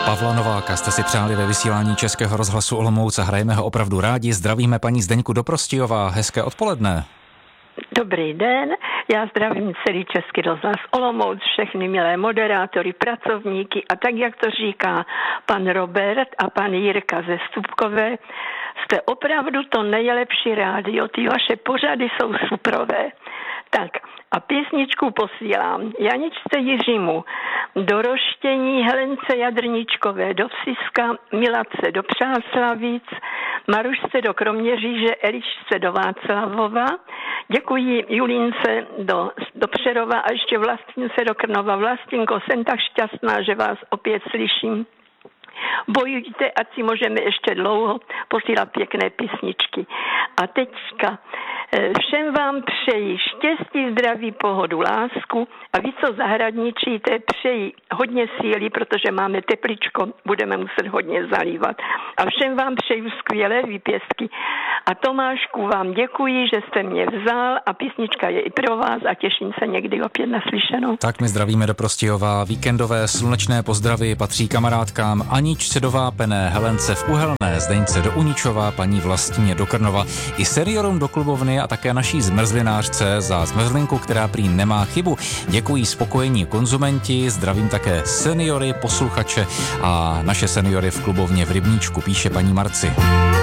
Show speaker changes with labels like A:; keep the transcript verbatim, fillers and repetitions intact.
A: Pavla Nováka jste si přáli ve vysílání Českého rozhlasu Olomouc a hrajeme ho opravdu rádi. Zdravíme paní Zdeňku do Prostějova. Hezké odpoledne.
B: Dobrý den, já zdravím celý Český rozhlas Olomouc, všechny milé moderátory, pracovníky a tak, jak to říká pan Robert a pan Jirka ze Stupkové, jste opravdu to nejlepší rádio, ty vaše pořady jsou superové. Tak a písničku posílám Janičce Jiřímu do Roštění, Helence Jadrničkové do Vsiska, Miladce do Přáslavic, Marušce do Kroměříže, Elišce do Václavova, děkuji Julínce do, do Přerova a ještě Vlastince do Krnova. Vlastinko, jsem tak šťastná, že vás opět slyším. Bojujte, ať si můžeme ještě dlouho posílat pěkné písničky. A teďka všem vám přeji štěstí, zdraví, pohodu, lásku a vy, co zahradničíte, přeji hodně síly, protože máme tepličko, budeme muset hodně zalívat. A všem vám přeju skvělé výpěstky. A Tomášku, vám děkuji, že jste mě vzal a písnička je i pro vás a těším se někdy opět naslyšenou.
A: Tak my zdravíme do Prostějova. Víkendové slunečné pozdravy patří kamarádkám Aničce do Vápené, Helence v Uhelné, Zdeňce do Uničova, paní Vlastině do Krnova i seniorům do Klubovny a také naší zmrzlinářce za zmrzlinku, která prý nemá chybu. Děkují spokojení konzumenti, zdravím také seniory, posluchače a naše seniory v Klubovně v Rybníčku, píše paní Marci.